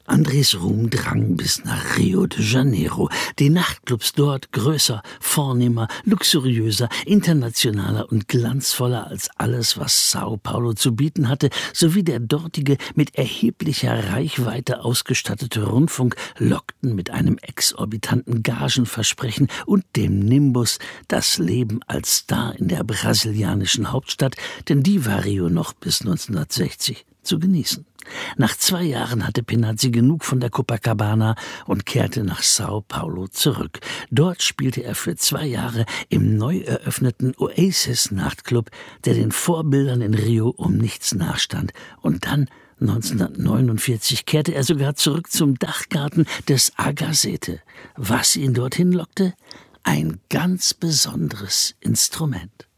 Andrés Ruhm drang bis nach Rio de Janeiro. Die Nachtclubs dort größer, vornehmer, luxuriöser, internationaler und glanzvoller als alles, was Sao Paulo zu bieten hatte, sowie der dortige, mit erheblicher Reichweite ausgestattete Rundfunk lockten mit einem exorbitanten Gagenversprechen und dem Nimbus das Leben als Star in der brasilianischen Hauptstadt, denn die war Rio noch bis 1960 zu genießen. Nach 2 Jahren hatte Pinazzi genug von der Copacabana und kehrte nach Sao Paulo zurück. Dort spielte er für 2 Jahre im neu eröffneten Oasis-Nachtclub, der den Vorbildern in Rio um nichts nachstand. Und dann 1949 kehrte er sogar zurück zum Dachgarten des Agazete. Was ihn dorthin lockte? Ein ganz besonderes Instrument.